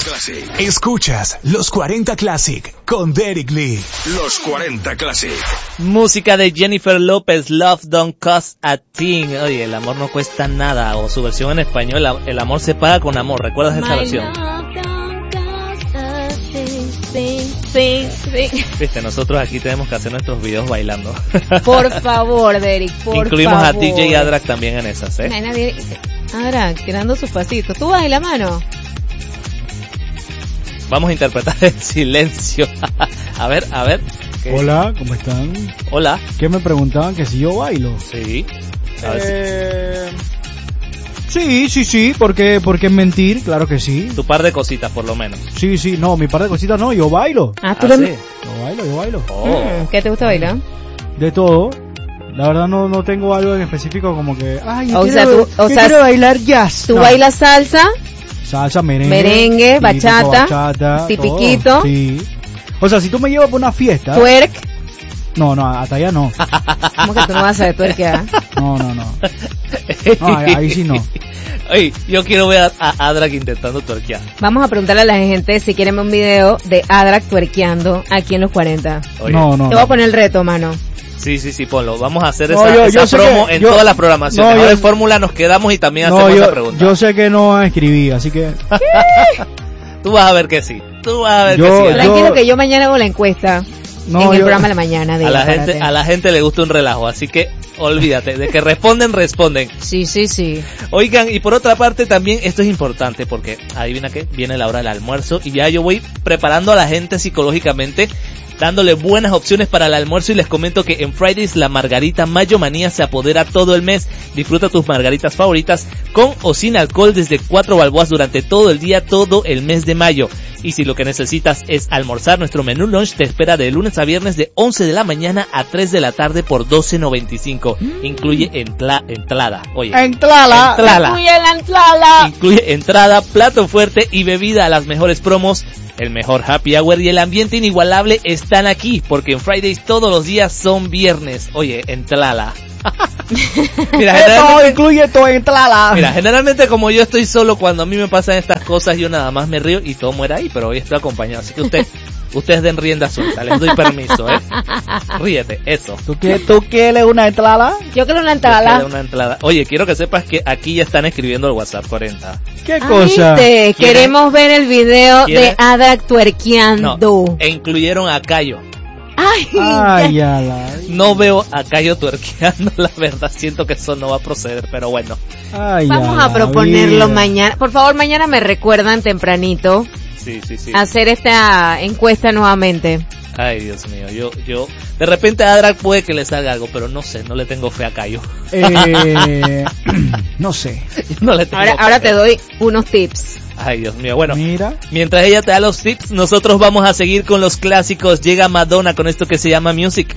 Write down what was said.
Classic. Escuchas Los 40 Classic con Derek Lee. Los 40 Classic. Música de Jennifer López, Love Don't Cost a Thing. Oye, el amor no cuesta nada. O su versión en español, el amor se paga con amor. ¿Recuerdas esa versión? Sí. Viste, nosotros aquí tenemos que hacer nuestros videos bailando. Por favor, Derek, Incluimos a DJ Adrak también en esas, ¿eh? Adrak, tirando sus pasitos. ¿Tú baila, mano? Vamos a interpretar el silencio. A ver. Hola, ¿cómo están? Hola. ¿Qué me preguntaban? Que si yo bailo. Sí. Sí, ¿por qué mentir? Claro que sí. Tu par de cositas, por lo menos. Sí, no, mi par de cositas no, yo bailo. ¿Tú sí? Yo bailo. Oh. ¿Qué te gusta bailar? De todo. La verdad no tengo algo en específico como que... Ay, quiero bailar jazz. ¿Tú bailas salsa? Salsa, merengue, bachata, tipiquito. Todo, sí. O sea, si tú me llevas por una fiesta... ¿Twerk? No, hasta allá no. ¿Cómo que tú no vas a ver twerkear? No. Ahí sí no. Oye, yo quiero ver a Adrak intentando twerkear. Vamos a preguntarle a la gente si quieren ver un video de Adrak twerkeando aquí en los 40. Oye, no. Te voy a poner el reto, mano. Sí, ponlo. Vamos a hacer esa promo en todas las programaciones. Ahora en Fórmula nos quedamos y también hacemos esa pregunta. Yo sé que no escribí, así que... Tú vas a ver que sí. Tranquilo que yo mañana hago la encuesta en el programa de la mañana. A la gente le gusta un relajo, así que olvídate, de que responden. Sí. Oigan, y por otra parte también esto es importante porque, adivina qué, viene la hora del almuerzo y ya yo voy preparando a la gente psicológicamente, dándole buenas opciones para el almuerzo y les comento que en Fridays la margarita Mayo Manía se apodera todo el mes. Disfruta tus margaritas favoritas con o sin alcohol desde 4 balboas durante todo el día, todo el mes de mayo. Y si lo que necesitas es almorzar, nuestro menú lunch te espera de lunes a viernes de 11 de la mañana a 3 de la tarde por $12.95. Incluye entrada. Oye, entrada. Incluye la entrada. Incluye entrada, plato fuerte y bebida a las mejores promos. El mejor happy hour y el ambiente inigualable están aquí, porque en Fridays todos los días son viernes. Oye, entrala. Mira, incluye tu entrada. Mira, generalmente como yo estoy solo, cuando a mí me pasan estas cosas, yo nada más me río y todo muere ahí, pero hoy estoy acompañado, así que ustedes den rienda suelta, les doy permiso, Ríete, eso. ¿Tú quieres una entrada? Yo quiero una entrada. Oye, quiero que sepas que aquí ya están escribiendo el WhatsApp 40. ¿Qué cosa? Queremos ver el video de Adrak twerkeando. No, e incluyeron a Cayo. No veo a Cayo twerkeando, la verdad, siento que eso no va a proceder, pero bueno. Vamos a proponerlo mañana. Por favor, mañana me recuerdan tempranito. Sí. Hacer esta encuesta nuevamente. Ay, Dios mío, yo de repente a Adrak puede que le salga algo, pero no sé, no le tengo fe a Cayo. No sé. No le tengo ahora te doy unos tips. Ay, Dios mío, bueno, mira, mientras ella te da los tips, nosotros vamos a seguir con los clásicos. Llega Madonna con esto que se llama Music.